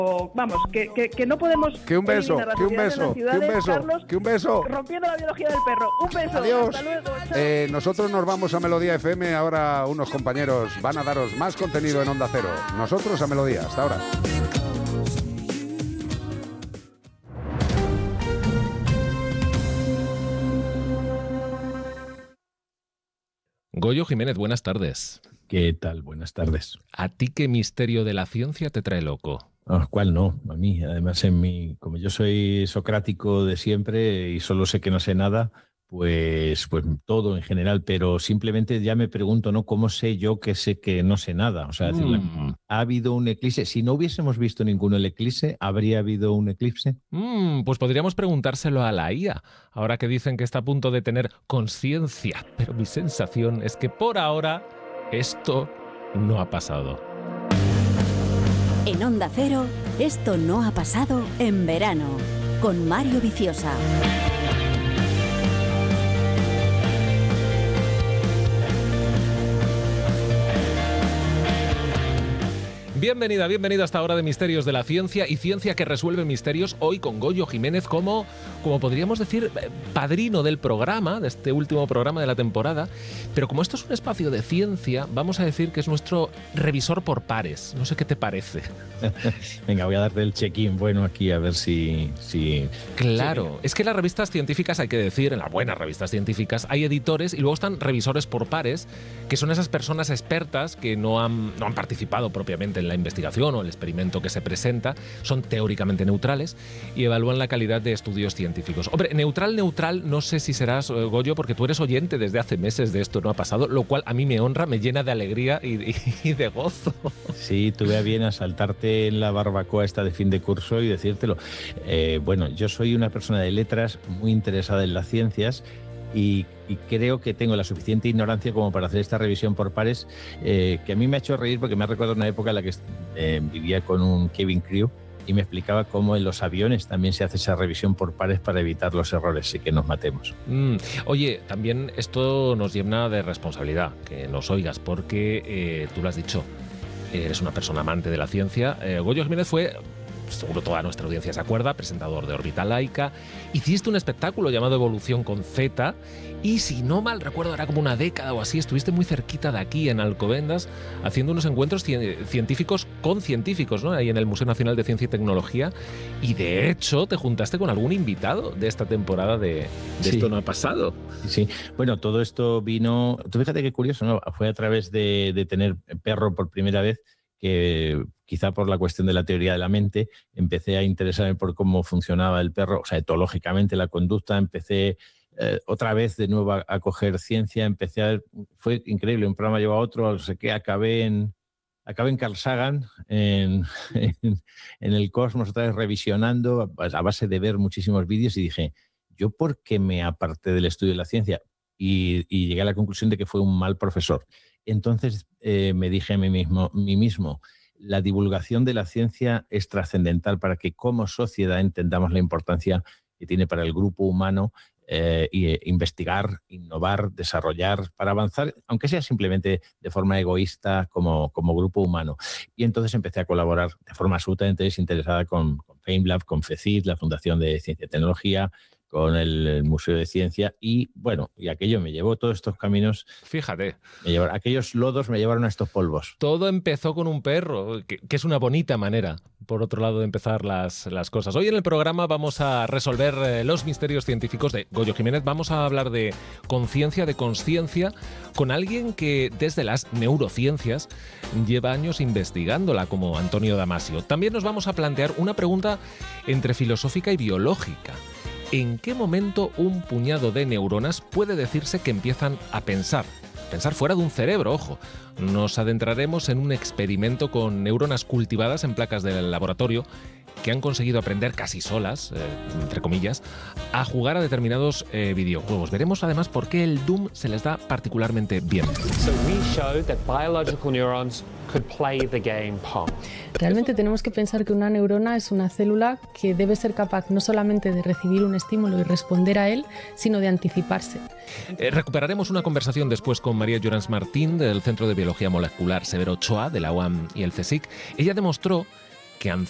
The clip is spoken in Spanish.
vamos, que no podemos que un beso, que un beso, que un beso, Carlos, que un beso. Rompiendo la biología del perro. Un beso. Adiós. Hasta luego. Nosotros nos vamos a Melodía FM. Ahora unos compañeros van a daros más contenido en Onda Cero. Nosotros a Melodía. Hasta ahora. Goyo Jiménez, buenas tardes. ¿Qué tal? Buenas tardes. ¿A ti qué misterio de la ciencia te trae loco? ¿Cuál no? A mí, además, como yo soy socrático de siempre y solo sé que no sé nada, pues todo en general, pero simplemente ya me pregunto, ¿no? ¿Cómo sé yo que sé que no sé nada? O sea, ¿ha habido un eclipse? Si no hubiésemos visto ninguno el eclipse, ¿habría habido un eclipse? Pues podríamos preguntárselo a la IA, ahora que dicen que está a punto de tener conciencia, pero mi sensación es que por ahora esto no ha pasado. En Onda Cero, esto no ha pasado en verano, con Mario Viciosa. Bienvenida, bienvenido a esta hora de Misterios de la Ciencia y ciencia que resuelve misterios, hoy con Goyo Jiménez como podríamos decir, padrino del programa, de este último programa de la temporada. Pero como esto es un espacio de ciencia, vamos a decir que es nuestro revisor por pares. No sé qué te parece. Venga, voy a darte el check-in bueno aquí a ver si... Claro, sí. Es que las revistas científicas, hay que decir, en las buenas revistas científicas, hay editores y luego están revisores por pares, que son esas personas expertas que no han participado propiamente en la investigación o el experimento que se presenta, son teóricamente neutrales y evalúan la calidad de estudios científicos. Hombre, neutral, no sé si serás, Goyo, porque tú eres oyente desde hace meses de Esto no ha pasado, lo cual a mí me honra, me llena de alegría y de gozo. Sí, tuve a bien a saltarte en la barbacoa esta de fin de curso y decírtelo. Bueno, yo soy una persona de letras muy interesada en las ciencias y creo que tengo la suficiente ignorancia como para hacer esta revisión por pares, que a mí me ha hecho reír porque me ha recordado una época en la que vivía con un cabin crew y me explicaba cómo en los aviones también se hace esa revisión por pares para evitar los errores y que nos matemos. Oye, también esto nos llena de responsabilidad, que nos oigas, porque tú lo has dicho, eres una persona amante de la ciencia. Goyo Jiménez fue, seguro toda nuestra audiencia se acuerda, presentador de Órbita Laica. Hiciste un espectáculo llamado Evolución con Z y, si no mal recuerdo, era como una década o así, estuviste muy cerquita de aquí, en Alcobendas, haciendo unos encuentros científicos con científicos, ¿no? Ahí en el Museo Nacional de Ciencia y Tecnología, y de hecho te juntaste con algún invitado de esta temporada de Sí. Esto no ha pasado. Sí, bueno, todo esto vino... Tú fíjate qué curioso, ¿no? Fue a través de tener perro por primera vez, que quizá por la cuestión de la teoría de la mente, empecé a interesarme por cómo funcionaba el perro, o sea, etológicamente la conducta, empecé otra vez de nuevo a coger ciencia, fue increíble, un programa lleva a otro, no sé qué, acabé en Carl Sagan, en el Cosmos, otra vez revisionando, a base de ver muchísimos vídeos, y dije, ¿yo por qué me aparté del estudio de la ciencia? Y llegué a la conclusión de que fue un mal profesor. Entonces me dije a mí mismo, la divulgación de la ciencia es trascendental para que como sociedad entendamos la importancia que tiene para el grupo humano, investigar, innovar, desarrollar, para avanzar, aunque sea simplemente de forma egoísta como grupo humano. Y entonces empecé a colaborar de forma absolutamente desinteresada con FameLab, con FECIT, la Fundación de Ciencia y Tecnología, con el Museo de Ciencia, y bueno, y aquello me llevó todos estos caminos. Fíjate. Aquellos lodos me llevaron a estos polvos. Todo empezó con un perro, que es una bonita manera, por otro lado, de empezar las cosas. Hoy en el programa vamos a resolver los misterios científicos de Goyo Jiménez. Vamos a hablar de conciencia, de consciencia, con alguien que desde las neurociencias lleva años investigándola, como Antonio Damasio. También nos vamos a plantear una pregunta entre filosófica y biológica. ¿En qué momento un puñado de neuronas puede decirse que empiezan a pensar? Pensar fuera de un cerebro, ojo. Nos adentraremos en un experimento con neuronas cultivadas en placas del laboratorio que han conseguido aprender casi solas, entre comillas, a jugar a determinados videojuegos. Veremos además por qué el Doom se les da particularmente bien. So we showed that biological neurons could play the game Pong. Realmente tenemos que pensar que una neurona es una célula que debe ser capaz no solamente de recibir un estímulo y responder a él, sino de anticiparse. Recuperaremos una conversación después con María Llorens Martín del Centro de Biología Molecular Severo Ochoa de la UAM y el CSIC. Ella demostró que